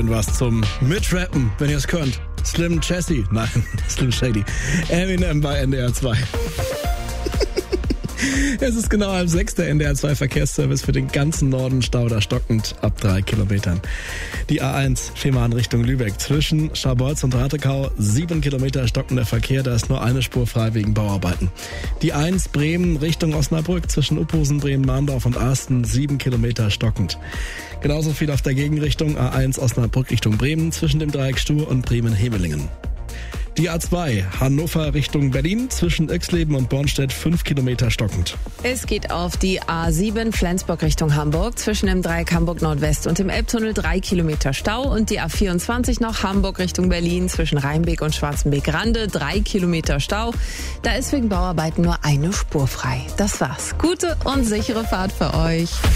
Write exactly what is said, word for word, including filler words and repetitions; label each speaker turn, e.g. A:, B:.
A: bisschen was zum Mitrappen, wenn ihr es könnt. Slim Chessy, nein, Slim Shady. Eminem bei N D R zwei. Es ist genau halb sechs, der N D R zwei Verkehrsservice für den ganzen Norden Stauder stockend ab drei Kilometern. Die A eins Fehmarn Richtung Lübeck zwischen Scharbeutz und Ratekau, sieben Kilometer stockender Verkehr, da ist nur eine Spur frei wegen Bauarbeiten. Die eins Bremen Richtung Osnabrück zwischen Uphusen, Bremen, Mahndorf und Asten, sieben Kilometer stockend. Genauso viel auf der Gegenrichtung A eins Osnabrück Richtung Bremen zwischen dem Dreieck Stur und Bremen-Hemelingen. Die A zwei Hannover Richtung Berlin zwischen Oexleben und Bornstedt fünf Kilometer stockend.
B: Es geht auf die A sieben Flensburg Richtung Hamburg zwischen dem Dreieck Hamburg Nordwest und dem Elbtunnel drei Kilometer Stau und die A vierundzwanzig noch Hamburg Richtung Berlin zwischen Rheinbeek und Schwarzenbeek-Rande drei Kilometer Stau. Da ist wegen Bauarbeiten nur eine Spur frei. Das war's. Gute und sichere Fahrt für euch.